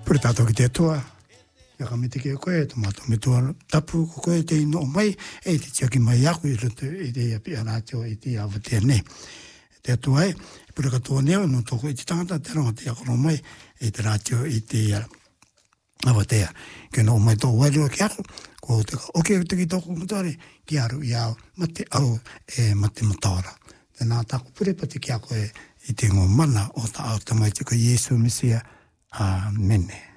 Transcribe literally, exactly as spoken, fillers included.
Pura tātou ki te atua. Ia ka me te kia koe, to mato me tua tapu ko koe te ino mai, e te tia ki mai aku i roto i te api anatio i te awatea ne. Te atua e, pura katoa neo, no toko i te tangata, te ronga te akoro mai, i te ratio i te awatea. Ke no mai tō wairua ki ako, ko te ka oke te ki toko mutare, ki aru i au, mate au e mate mataora. Te nā tāku pure pati ki ako e, i te ngō mana o ta au tamai te ka Yesu Mesia. Amen.